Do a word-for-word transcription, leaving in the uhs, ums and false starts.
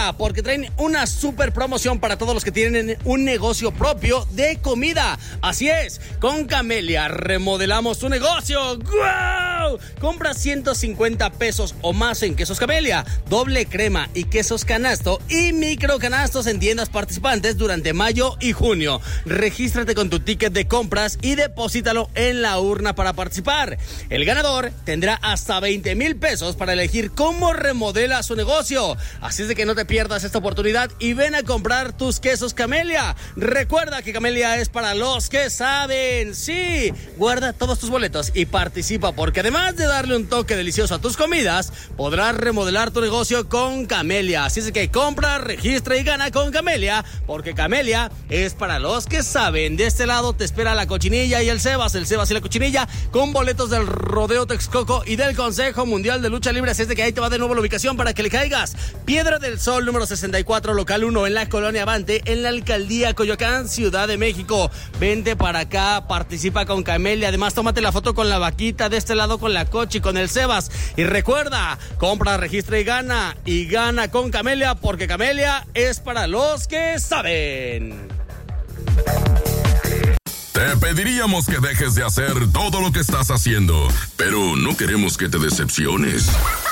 Camelia, porque traen una super promoción para todos los que tienen un negocio propio de comida. Así es, con Camelia remodelamos tu negocio. ¡Guau! Compra ciento cincuenta pesos o más en quesos Camelia, doble crema y quesos canasto y micro canastos en tiendas participantes durante mayo y junio. Regístrate con tu ticket de compras y deposítalo en la urna para participar. El ganador tendrá hasta veinte mil pesos para elegir cómo remodela su negocio. Así es de que no te pierdas esta oportunidad y ven a comprar tus quesos Camelia. Recuerda que Camelia es para los que saben. Sí, guarda todos tus boletos y participa, porque además de darle un toque delicioso a tus comidas, podrás remodelar tu negocio con Camelia. Así es de que compra, registra y gana con Camelia, porque Camelia es para los que saben. De este lado te espera la Cochinilla y el Sebas, el Sebas y la Cochinilla, con boletos del Rodeo Texcoco y del Consejo Mundial de Lucha Libre. Así es de que ahí te va de nuevo la ubicación para que le caigas. Piedra del Sol, número sesenta y cuatro, local uno, en la Colonia Avante, en la Alcaldía Coyoacán, Ciudad de México. Vente para acá, participa con Camelia. Además, tómate la foto con la vaquita, de este lado con la Cochi, con el Sebas. Y recuerda, compra, registra y gana. Y gana con Camelia, porque Camelia es para los que saben. Te pediríamos que dejes de hacer todo lo que estás haciendo, pero no queremos que te decepciones.